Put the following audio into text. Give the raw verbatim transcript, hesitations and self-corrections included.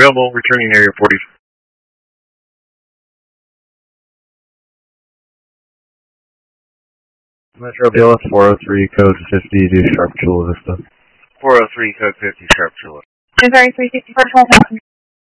available, returning area forty. Metro B L S four oh three, code fifty to Sharp Chula Vista. four oh three, code fifty, Sharp Chula. Sorry, three sixty-four, twelve thousand.